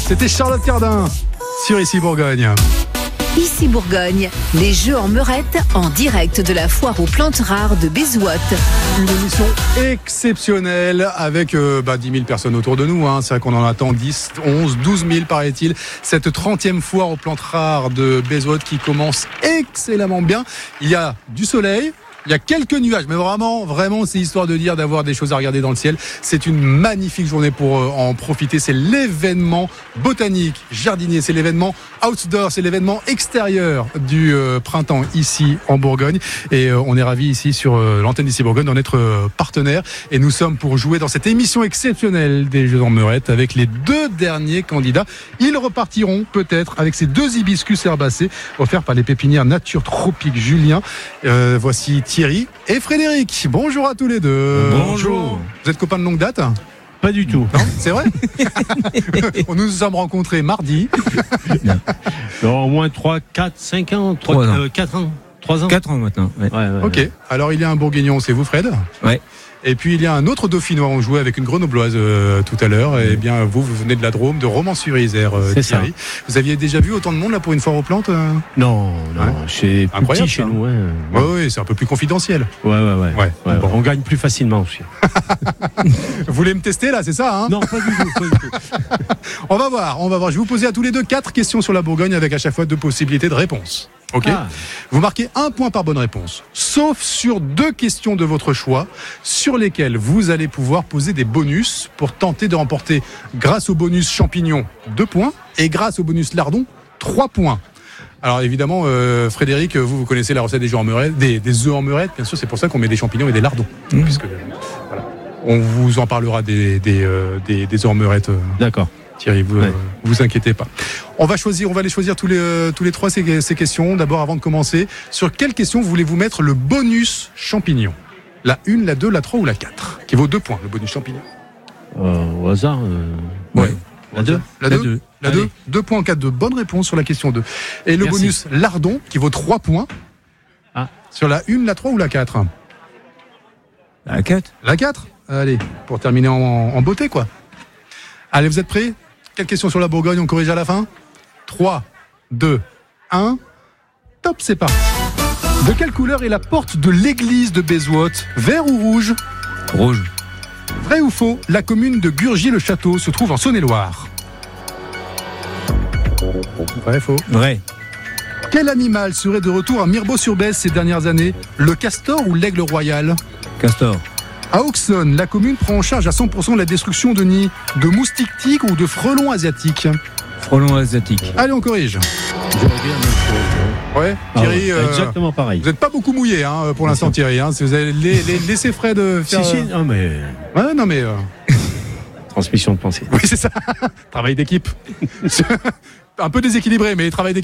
C'était Charlotte Cardin sur Ici Bourgogne. Ici Bourgogne, les jeux en meurette en direct de la foire aux plantes rares de Bézout. Une émission exceptionnelle avec 10 000 personnes autour de nous. C'est vrai qu'on en attend 10, 11, 12 000 paraît-il. Cette 30e foire aux plantes rares de Bézout qui commence excellemment bien. Il y a du soleil. Il y a quelques nuages, mais vraiment, c'est histoire de dire d'avoir des choses à regarder dans le ciel. C'est une magnifique journée pour en profiter. C'est l'événement botanique, jardinier, c'est l'événement outdoor, c'est l'événement extérieur du printemps ici en Bourgogne. Et on est ravis ici sur l'antenne d'Ici Bourgogne d'en être partenaire. Et nous sommes pour jouer dans cette émission exceptionnelle des Jeux en Meurette avec les 2 derniers candidats. Ils repartiront peut-être avec ces 2 hibiscus herbacés offerts par les pépinières Nature Tropique Julien. Voici Thierry et Frédéric. Bonjour à tous les deux. Bonjour. Vous êtes copains de longue date ? Pas du tout. Non, c'est vrai. Nous nous sommes rencontrés mardi. Non, au moins 3, 4, 5 ans. 4 ans. 3 ans. 4 ans maintenant. Ouais. Ok. Alors il y a un Bourguignon, c'est vous Fred ? Ouais. Et puis il y a un autre Dauphinois, on jouait avec une Grenobloise tout à l'heure. Et bien vous venez de la Drôme, de Romans-sur-Isère, Thierry. Vous aviez déjà vu autant de monde là pour une foire aux plantes ? Non, c'est plus petit chez nous. Oui, c'est un peu plus confidentiel. Ouais. Bon. On gagne plus facilement aussi. Vous voulez me tester là, c'est ça ? Non, pas du tout. On va voir. Je vais vous poser à tous les deux 4 questions sur la Bourgogne avec à chaque fois 2 possibilités de réponse. Ok. Vous marquez 1 point par bonne réponse, sauf sur 2 questions de votre choix, sur lesquelles vous allez pouvoir poser des bonus pour tenter de remporter, grâce au bonus champignon, 2 points, et grâce au bonus lardon, 3 points. Alors évidemment, Frédéric, vous connaissez la recette des œufs en meurette, des œufs en meurette, bien sûr, c'est pour ça qu'on met des champignons et des lardons, puisque voilà, on vous en parlera des œufs en meurette. D'accord. Thierry, vous inquiétez pas. On va les choisir tous les 3 ces questions. D'abord, avant de commencer, sur quelle question voulez-vous mettre le bonus champignon ? La 1, la 2, la 3 ou la 4 ? Qui vaut 2 points, le bonus champignon. Au hasard. Ouais. La 2. La 2. 2 points en cas de bonne réponse sur la question 2. Et le bonus lardon, qui vaut 3 points. Sur la 1, la 3 ou la 4 ? La 4. La 4 ? Allez, pour terminer en beauté, quoi. Allez, vous êtes prêts ? Quelle question sur la Bourgogne, on corrige à la fin ? 3, 2, 1. Top, c'est parti. De quelle couleur est la porte de l'église de Bézout ? Vert ou rouge ? Rouge. Vrai ou faux ? La commune de Gurgy-le-Château se trouve en Saône-et-Loire. Vrai, faux ? Vrai. Quel animal serait de retour à Mirebeau-sur-Bèze ces dernières années ? Le castor ou l'aigle royal ? Castor. À Auxonne, la commune prend en charge à 100% la destruction de nids de moustiques tigres ou de frelons asiatiques. Frelons asiatiques. Allez, on corrige. Ouais, Thierry. Exactement pareil. Vous n'êtes pas beaucoup mouillé pour l'instant, Thierry. Si vous avez laissé Fred faire. Si, non, mais. Ouais, non, mais. Transmission de pensée. Oui, c'est ça. Travail d'équipe. Un peu déséquilibré, mais travail d'équipe.